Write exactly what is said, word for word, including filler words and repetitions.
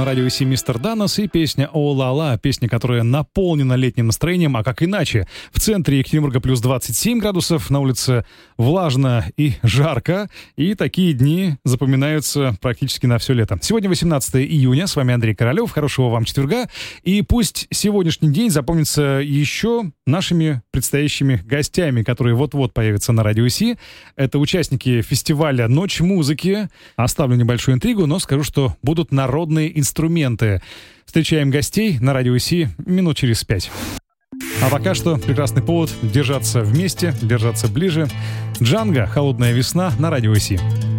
радио Си мистер Данос и песня «О ла ла», песня, которая наполнена летним настроением, а как иначе? В центре Екатеринбурга плюс двадцать семь градусов, на улице влажно и жарко, и такие дни запоминаются практически на все лето. Сегодня восемнадцатое июня, с вами Андрей Королев, хорошего вам четверга, и пусть сегодняшний день запомнится еще нашими предстоящими гостями, которые вот-вот появятся на радио Си. Это участники фестиваля «Ночь музыки». Оставлю небольшую интригу, но скажу, что будут народные инструменты. Встречаем гостей на радио Си минут через пять. А пока что прекрасный повод держаться вместе, держаться ближе. Джанго «Холодная весна» на радио Си.